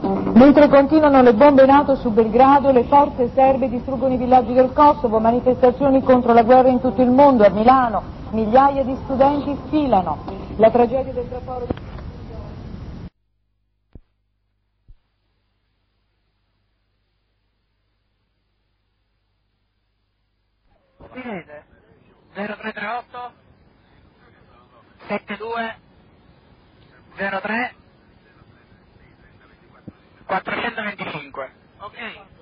Mentre continuano le bombe NATO su Belgrado, le forze serbe distruggono i villaggi del Kosovo, manifestazioni contro la guerra in tutto il mondo. A Milano migliaia di studenti sfilano. La tragedia del traforo di... Vedete? 0338 72 03 425. Ok.